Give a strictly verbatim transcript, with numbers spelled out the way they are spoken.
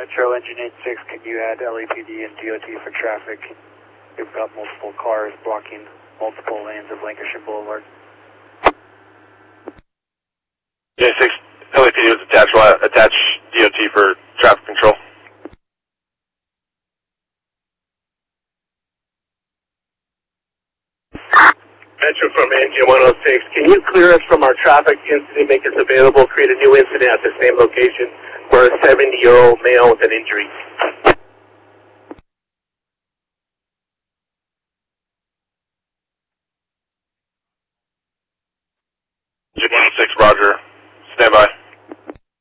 Metro Engine eight six, can you add L A P D and D O T for traffic? We've got multiple cars blocking multiple lanes of Lancashire Boulevard. J six, L A P D was attached, attach D O T for traffic control. Metro from Engine one oh six, can you clear us from our traffic incident, make us available, create a new incident at the same location for a seventy-year-old male with an injury?